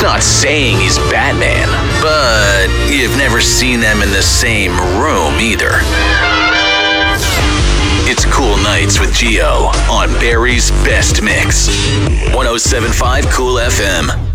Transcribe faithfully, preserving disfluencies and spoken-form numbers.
not saying he's Batman, but you've never seen them in the same room either. It's Cool Nights with Gio on Barry's Best Mix. one oh seven point five Cool F M.